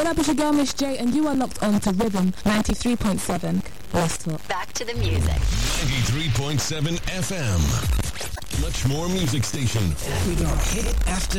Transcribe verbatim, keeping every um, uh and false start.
What up, it's your girl Miss J, and you are locked on to Rhythm ninety-three point seven. Let's talk. Back to the music. ninety-three point seven F M. Much more music station. We got hit after